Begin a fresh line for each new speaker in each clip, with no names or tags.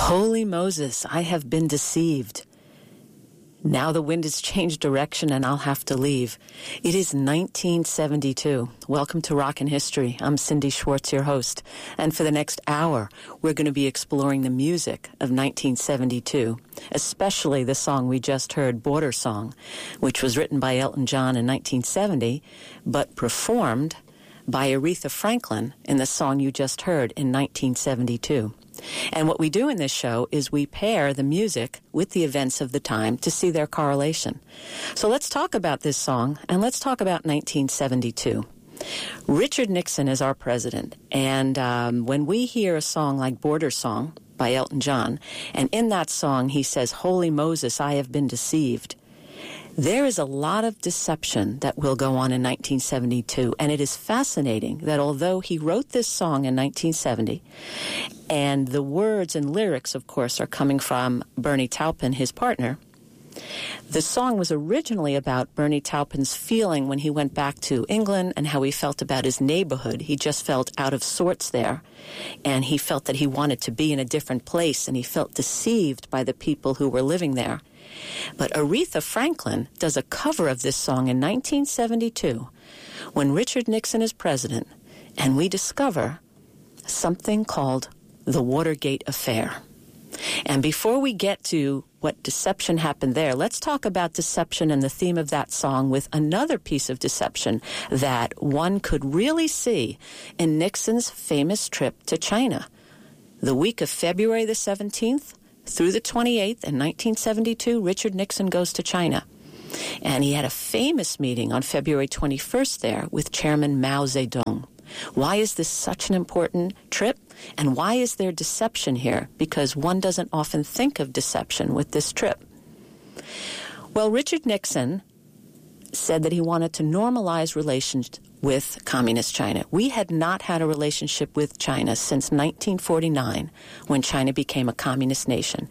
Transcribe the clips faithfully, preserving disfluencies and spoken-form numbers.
Holy Moses, I have been deceived. Now the wind has changed direction and I'll have to leave. It is nineteen seventy-two. Welcome to Rockin' History. I'm Cindy Schwartz, your host. And for the next hour, we're going to be exploring the music of nineteen seventy-two, especially the song we just heard, Border Song, which was written by Elton John in nineteen seventy, but performed by Aretha Franklin in the song you just heard in nineteen seventy-two. And what we do in this show is we pair the music with the events of the time to see their correlation. So let's talk about this song, and let's talk about nineteen seventy-two. Richard Nixon is our president, and um, when we hear a song like Border Song by Elton John, and in that song he says, "Holy Moses, I have been deceived," there is a lot of deception that will go on in nineteen seventy-two, and it is fascinating that although he wrote this song in nineteen seventy, and the words and lyrics, of course, are coming from Bernie Taupin, his partner, the song was originally about Bernie Taupin's feeling when he went back to England and how he felt about his neighborhood. He just felt out of sorts there, and he felt that he wanted to be in a different place, and he felt deceived by the people who were living there. But Aretha Franklin does a cover of this song in nineteen seventy-two when Richard Nixon is president, and we discover something called the Watergate Affair. And before we get to what deception happened there, let's talk about deception and the theme of that song with another piece of deception that one could really see in Nixon's famous trip to China. The week of February the seventeenth through the twenty-eighth in nineteen seventy-two, Richard Nixon goes to China. And he had a famous meeting on February twenty-first there with Chairman Mao Zedong. Why is this such an important trip? And why is there deception here? Because one doesn't often think of deception with this trip. Well, Richard Nixon said that he wanted to normalize relations with Communist China. We had not had a relationship with China since nineteen forty-nine, when China became a communist nation.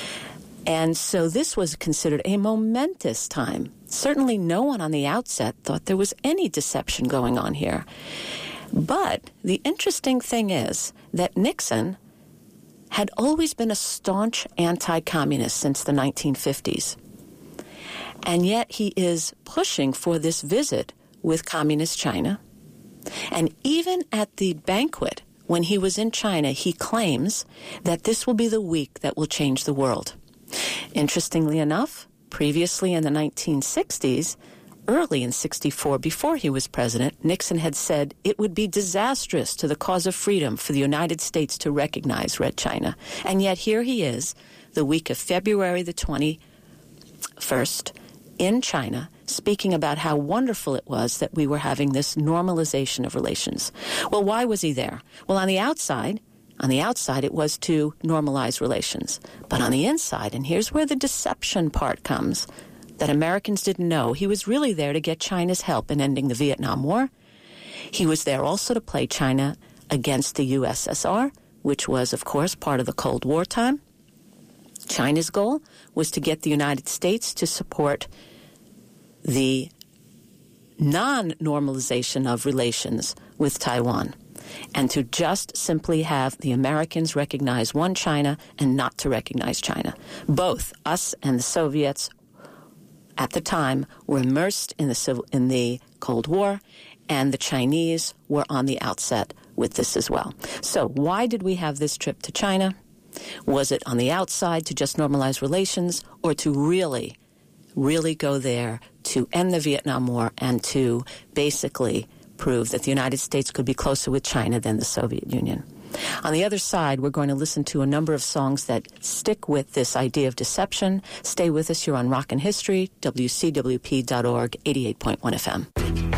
And so this was considered a momentous time. Certainly no one on the outset thought there was any deception going on here. But the interesting thing is that Nixon had always been a staunch anti-communist since the nineteen fifties. And yet he is pushing for this visit with Communist China. And even at the banquet, when he was in China, he claims that this will be the week that will change the world. Interestingly enough, previously in the nineteen sixties, early in sixty-four, before he was president, Nixon had said it would be disastrous to the cause of freedom for the United States to recognize Red China. And yet here he is, the week of February the twenty-first, in China, speaking about how wonderful it was that we were having this normalization of relations. Well, why was he there? Well, on the outside, on the outside, it was to normalize relations. But on the inside, and here's where the deception part comes, that Americans didn't know, he was really there to get China's help in ending the Vietnam War. He was there also to play China against the U S S R, which was, of course, part of the Cold War time. China's goal was to get the United States to support the non-normalization of relations with Taiwan, and to just simply have the Americans recognize one China and not to recognize China. Both us and the Soviets at the time were immersed in the civil, in the Cold War, and the Chinese were on the outset with this as well. So why did we have this trip to China? Was it on the outside to just normalize relations, or to really, really go there to end the Vietnam War and to basically prove that the United States could be closer with China than the Soviet Union? On the other side, we're going to listen to a number of songs that stick with this idea of deception. Stay with us. You're on Rockin' History, W C W P dot org, eighty-eight point one F M.